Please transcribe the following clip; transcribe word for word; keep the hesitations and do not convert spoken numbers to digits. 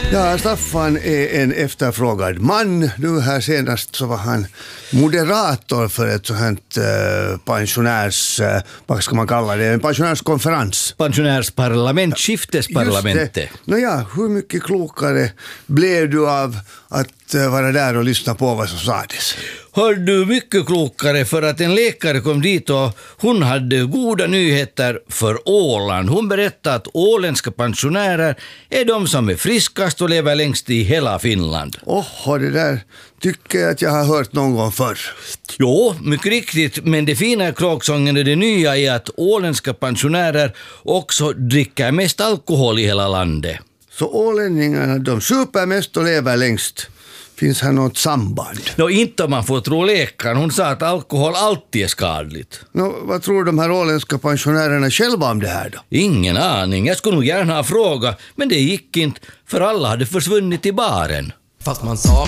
Ja, Staffan är en efterfrågad man. Nu här senast så var han moderator för ett sådant eh, pensionärs, eh, vad ska man kalla det, en pensionärskonferens. Pensionärsparlament, skiftesparlamentet. Nåja, hur mycket klokare blev du av att eh, vara där och lyssna på vad som sades? Hör du, mycket klokare, för att en läkare kom dit och hon hade goda nyheter för Åland. Hon berättade att åländska pensionärer är de som är friskast och lever längst i hela Finland. Åh, det där tycker jag att jag har hört någon gång förr. Jo, mycket riktigt, men det fina i kråksången är det nya är att åländska pensionärer också dricker mest alkohol i hela landet. Så ålänningarna, de super mest och lever längst. Finns här något samband? Nå, inte om man får tro läkaren. Hon sa att alkohol alltid är skadligt. Nå, vad tror de här åländska pensionärerna själva om det här då? Ingen aning. Jag skulle nog gärna ha frågat, men det gick inte, för alla hade försvunnit i baren. Fast man sa